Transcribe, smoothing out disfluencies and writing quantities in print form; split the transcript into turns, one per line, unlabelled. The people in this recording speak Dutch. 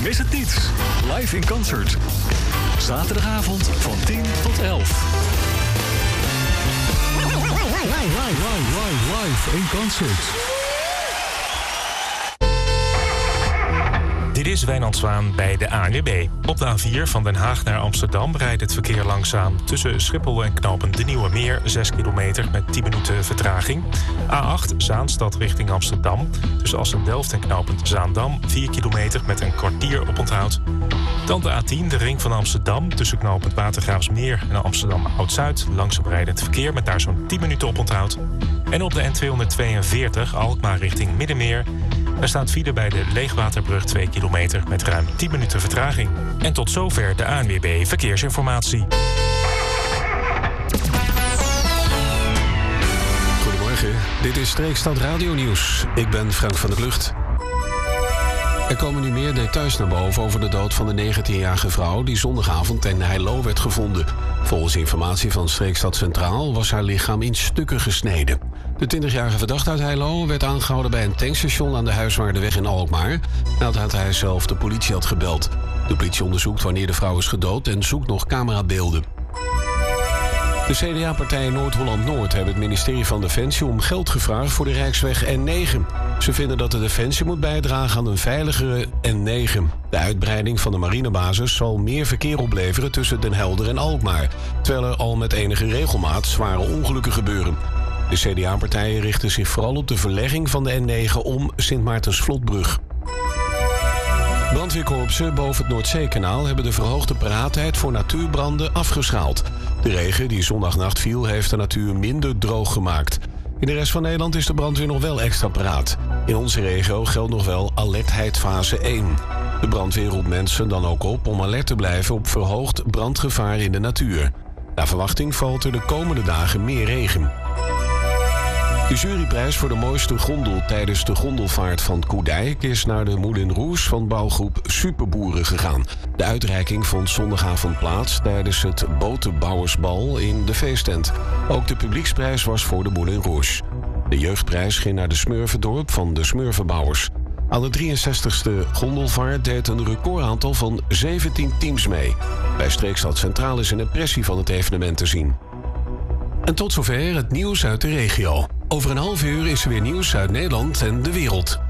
Mis het niet. Live in concert. Zaterdagavond van 10 tot 11. Live in concert.
Dit is Wijnand Zwaan bij de ANWB. Op de A4 van Den Haag naar Amsterdam rijdt het verkeer langzaam. Tussen Schiphol en knooppunt De Nieuwe Meer 6 kilometer met 10 minuten vertraging. A8 Zaanstad richting Amsterdam. Tussen Assen-Delft en knooppunt Zaandam 4 kilometer met een kwartier op onthoud. Dan de A10, de ring van Amsterdam. Tussen knooppunt Watergraafsmeer en Amsterdam Oud-Zuid. Langzaam rijdend verkeer met daar zo'n 10 minuten op onthoud. En op de N242 Alkmaar richting Middenmeer. Er staat file bij de Leegwaterbrug 2 kilometer met ruim 10 minuten vertraging. En tot zover de ANWB Verkeersinformatie.
Goedemorgen, dit is Streekstad Radio Nieuws. Ik ben Frank van der Klucht. Er komen nu meer details naar boven over de dood van de 19-jarige vrouw die zondagavond in Heilo werd gevonden. Volgens informatie van Streekstad Centraal was haar lichaam in stukken gesneden. De 20-jarige verdachte uit Heilo werd aangehouden bij een tankstation aan de Huiswaardeweg in Alkmaar, nadat hij zelf de politie had gebeld. De politie onderzoekt wanneer de vrouw is gedood en zoekt nog camerabeelden. De CDA-partijen Noord-Holland-Noord hebben het ministerie van Defensie om geld gevraagd voor de Rijksweg N9. Ze vinden dat de Defensie moet bijdragen aan een veiligere N9. De uitbreiding van de marinebasis zal meer verkeer opleveren tussen Den Helder en Alkmaar, terwijl er al met enige regelmaat zware ongelukken gebeuren. De CDA-partijen richten zich vooral op de verlegging van de N9 om Sint Maartensvlotbrug. Brandweerkorpsen boven het Noordzeekanaal hebben de verhoogde paraatheid voor natuurbranden afgeschaald. De regen die zondagnacht viel heeft de natuur minder droog gemaakt. In de rest van Nederland is de brandweer nog wel extra paraat. In onze regio geldt nog wel alertheid fase 1. De brandweer roept mensen dan ook op om alert te blijven op verhoogd brandgevaar in de natuur. Naar verwachting valt er de komende dagen meer regen. De juryprijs voor de mooiste gondel tijdens de gondelvaart van Koedijk is naar de Moulin Rouge van bouwgroep Superboeren gegaan. De uitreiking vond zondagavond plaats tijdens het botenbouwersbal in de feesttent. Ook de publieksprijs was voor de Moulin Rouge. De jeugdprijs ging naar de Smurfendorp van de Smurfenbouwers. Aan de 63ste gondelvaart deed een recordaantal van 17 teams mee. Bij Streekstad Centraal is een impressie van het evenement te zien. En tot zover het nieuws uit de regio. Over een half uur is er weer nieuws uit Nederland en de wereld.